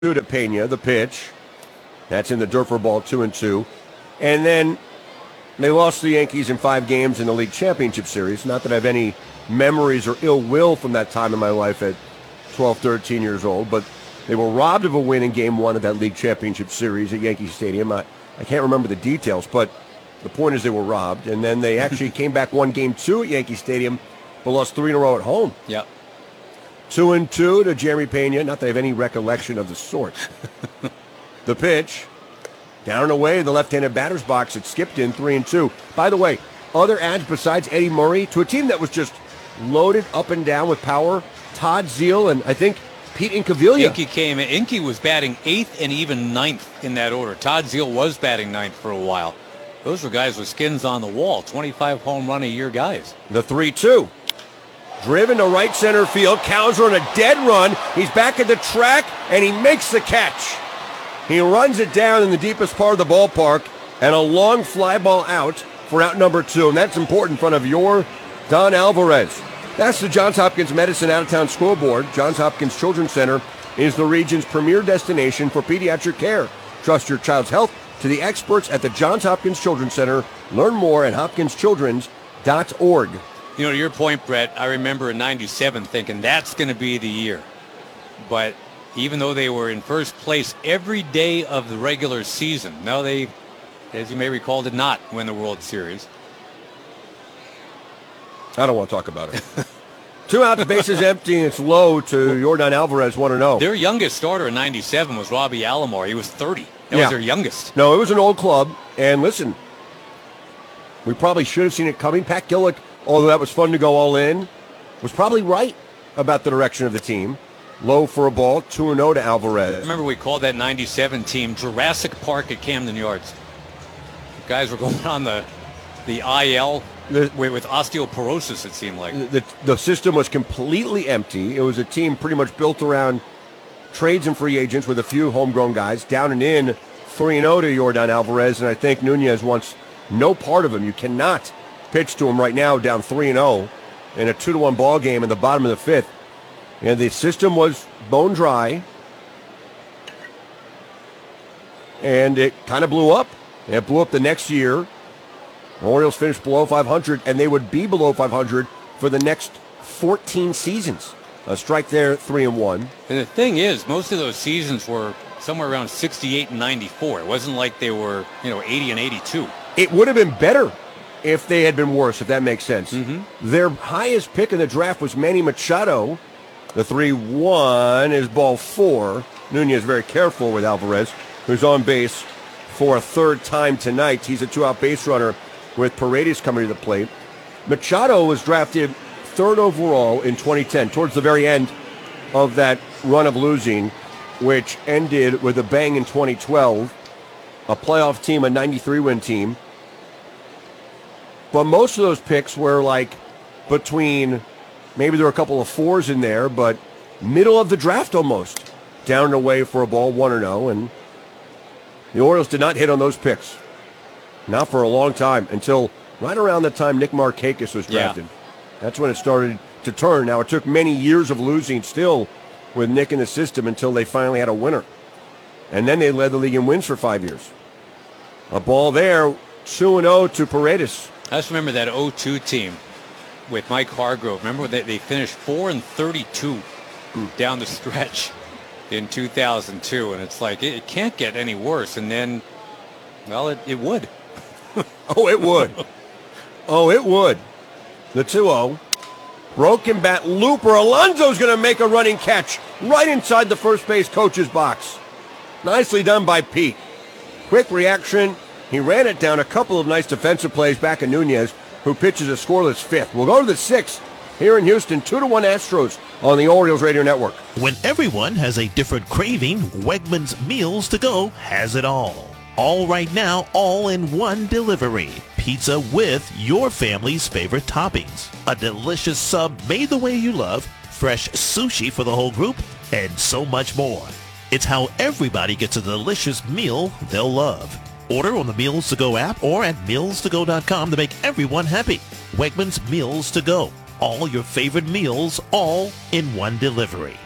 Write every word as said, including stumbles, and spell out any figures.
to Pena, the pitch. That's in the dirt for ball, two and two. And then they lost to the Yankees in five games in the League Championship Series. Not that I have any memories or ill will from that time in my life at twelve, thirteen years old, but they were robbed of a win in game one of that League Championship Series at Yankee Stadium. I, I can't remember the details, but the point is they were robbed. And then they actually came back, won game two at Yankee Stadium, but lost three in a row at home. Yep. Two and two to Jeremy Pena. Not that I have any recollection of the sort. The pitch. Down and away in the left-handed batter's box. It skipped in three and two. By the way, other adds besides Eddie Murray to a team that was just loaded up and down with power. Todd Zeile and I think Pete Incaviglia. Inky came in. Inky was batting eighth and even ninth in that order. Todd Zeile was batting ninth for a while. Those were guys with skins on the wall. twenty-five home run a year guys. The three two. Driven to right center field. Cowser on a dead run. He's back at the track, and he makes the catch. He runs it down in the deepest part of the ballpark, and a long fly ball out for out number two. And that's important in front of your Don Alvarez. That's the Johns Hopkins Medicine Out-of-Town Scoreboard. Johns Hopkins Children's Center is the region's premier destination for pediatric care. Trust your child's health to the experts at the Johns Hopkins Children's Center. Learn more at hopkins children's dot org. You know, to your point, Brett, I remember in ninety-seven thinking that's going to be the year. But even though they were in first place every day of the regular season, no, they, as you may recall, did not win the World Series. I don't want to talk about it. Two outs, bases empty, and it's low to Yordan Alvarez, one and oh. Their youngest starter in ninety-seven was Robbie Alomar. He was thirty. That yeah. was their youngest. No, it was an old club. And listen, we probably should have seen it coming. Pat Gillick, although that was fun to go all in, was probably right about the direction of the team. Low for a ball, two and oh to Alvarez. Remember, we called that ninety-seven team Jurassic Park at Camden Yards. Guys were going on the the I L the, with osteoporosis, it seemed like. The, the system was completely empty. It was a team pretty much built around trades and free agents with a few homegrown guys. Down and in, three and oh to Yordan Alvarez, and I think Nunez wants no part of him. You cannot pitch to him right now down three and oh in a two to one ball game in the bottom of the fifth. And the system was bone dry, and it kind of blew up. It blew up the next year. The Orioles finished below five hundred, and they would be below five hundred for the next fourteen seasons. A strike there, three and one. And the thing is, most of those seasons were somewhere around sixty-eight and ninety-four. It wasn't like they were, you know, eighty and eighty-two. It would have been better if they had been worse, if that makes sense. Mm-hmm. Their highest pick in the draft was Manny Machado. The three one is ball four. Nunez very careful with Alvarez, who's on base for a third time tonight. He's a two-out base runner with Paredes coming to the plate. Machado was drafted third overall in twenty ten, towards the very end of that run of losing, which ended with a bang in twenty twelve, a playoff team, a ninety-three win team. But most of those picks were like between... Maybe there were a couple of fours in there, but middle of the draft almost. Down and away for a ball, one and oh, and the Orioles did not hit on those picks. Not for a long time, until right around the time Nick Markakis was drafted. Yeah. That's when it started to turn. Now, it took many years of losing still with Nick in the system until they finally had a winner. And then they led the league in wins for five years. A ball there, two and oh to Paredes. I just remember that oh two team with Mike Hargrove. Remember they, they finished four and thirty-two mm. down the stretch in two thousand two, and it's like it, it can't get any worse. And then, well, it, it would. oh, it would. oh, it would. The two oh. Broken bat looper. Alonso's going to make a running catch right inside the first base coach's box. Nicely done by Pete. Quick reaction. He ran it down. A couple of nice defensive plays back in Nunez, who pitches a scoreless fifth. We'll go to the sixth here in Houston, two to one Astros on the Orioles Radio Network. When everyone has a different craving, Wegmans Meals to Go has it all. All right now, all in one delivery. Pizza with your family's favorite toppings. A delicious sub made the way you love, fresh sushi for the whole group, and so much more. It's how everybody gets a delicious meal they'll love. Order on the Meals to Go app or at meals to go dot com to make everyone happy. Wegmans Meals to Go. All your favorite meals, all in one delivery.